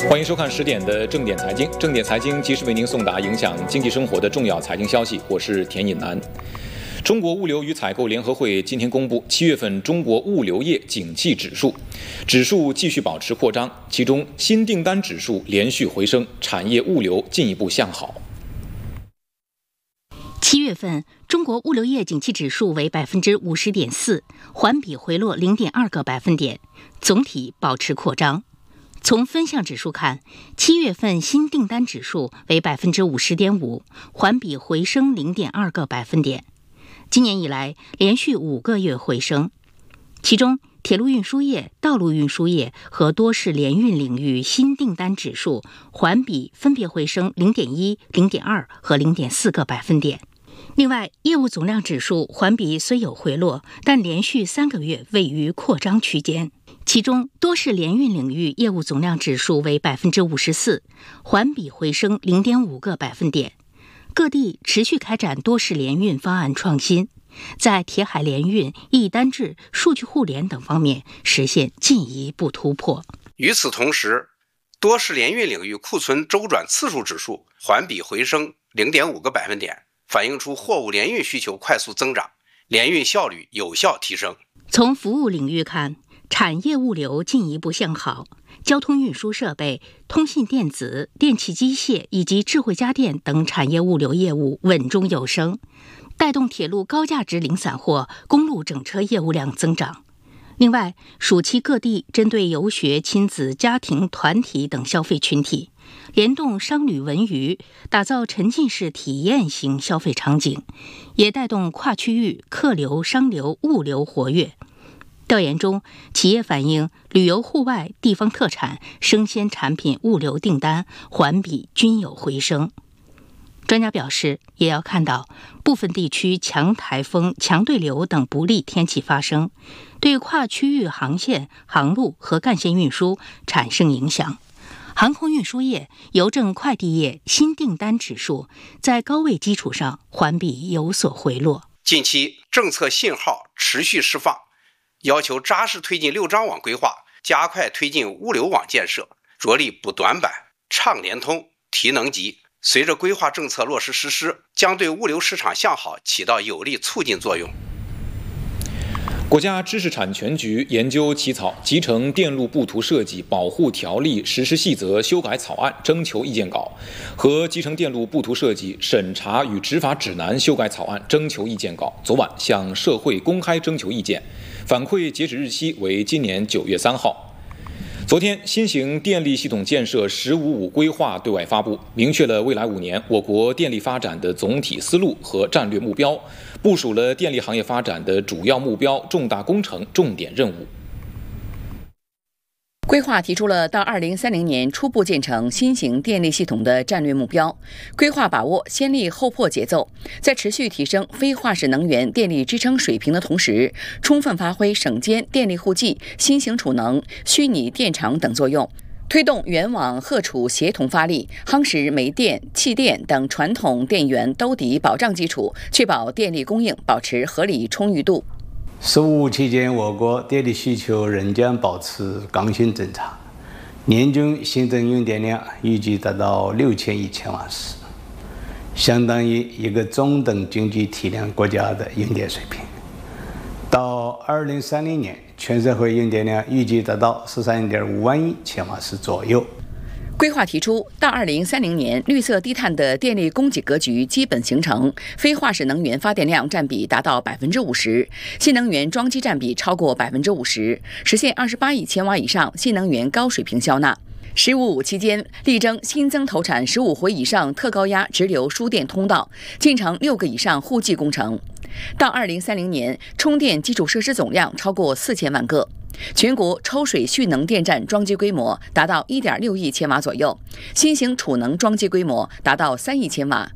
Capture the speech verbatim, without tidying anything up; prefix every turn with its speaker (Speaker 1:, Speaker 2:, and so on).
Speaker 1: 欢迎收看十点的正点财经，正点财经及时为您送达影响经济生活的重要财经消息。我是田引南。中国物流与采购联合会今天公布七月份中国物流业景气指数，指数继续保持扩张，其中新订单指数连续回升，产业物流进一步向好。
Speaker 2: 七月份，中国物流业景气指数为百分之五十点四，环比回落零点二个百分点，总体保持扩张。从分项指数看，七月份新订单指数为百分之五十点五，环比回升零点二个百分点。今年以来连续五个月回升，其中铁路运输业、道路运输业和多式联运领域新订单指数环比分别回升零点一、零点二和零点四个百分点。另外，业务总量指数环比虽有回落，但连续三个月位于扩张区间。其中，多式联运领域业务总量指数为百分之五十四，环比回升零点五个百分点。各地持续开展多式联运方案创新，在铁海联运、一单制、数据互联等方面实现进一步突破。
Speaker 3: 与此同时，多式联运领域库存周转次数指数环比回升零点五个百分点，反映出货物联运需求快速增长，联运效率有效提升。
Speaker 2: 从服务领域看，产业物流进一步向好，交通运输设备、通信电子、电气机械以及智慧家电等产业物流业务稳中有升，带动铁路高价值零散货、公路整车业务量增长。另外，暑期各地针对游学、亲子、家庭、团体等消费群体，联动商旅文娱，打造沉浸式体验型消费场景，也带动跨区域客流、商流、物流活跃。调研中，企业反映旅游户外、地方特产、生鲜产品物流订单环比均有回升。专家表示，也要看到部分地区强台风、强对流等不利天气发生，对跨区域航线、航路和干线运输产生影响。航空运输业、邮政快递业新订单指数在高位基础上环比有所回落。
Speaker 3: 近期政策信号持续释放，要求扎实推进六张网规划，加快推进物流网建设，着力补短板、畅联通、提能级。随着规划政策落实实施，将对物流市场向好起到有力促进作用。
Speaker 1: 国家知识产权局研究起草《集成电路布图设计保护条例实施细则》修改草案征求意见稿和《集成电路布图设计审查与执法指南》修改草案征求意见稿，昨晚向社会公开征求意见，反馈截止日期为今年九月三号。昨天，新型电力系统建设“十五五”规划对外发布，明确了未来五年我国电力发展的总体思路和战略目标，部署了电力行业发展的主要目标、重大工程、重点任务。
Speaker 4: 规划提出了到二零三零年初步建成新型电力系统的战略目标。规划把握先立后破节奏，在持续提升非化石能源电力支撑水平的同时，充分发挥省间电力互济、新型储能、虚拟电厂等作用，推动原网荷储协同发力，夯实煤电、气电等传统电源兜底保障基础，确保电力供应保持合理充裕度。
Speaker 5: 十五五期间，我国电力需求仍将保持刚性增长，年均新增用电量预计达到六千亿千瓦时，相当于一个中等经济体量国家的用电水平。到二零三零年，全社会用电量预计达到十三点五万亿千瓦时左右。
Speaker 4: 规划提出，到二零三零年，绿色低碳的电力供给格局基本形成，非化石能源发电量占比达到百分之五十，新能源装机占比超过百分之五十，实现二十八亿千瓦以上新能源高水平销纳。十五五期间，力争新增投产十五回以上特高压直流输电通道，进程六个以上互济工程。到二零三零年，充电基础设施总量超过四千万个。全国抽水蓄能电站装机规模达到 一点六亿千瓦左右，新型储能装机规模达到三亿千瓦。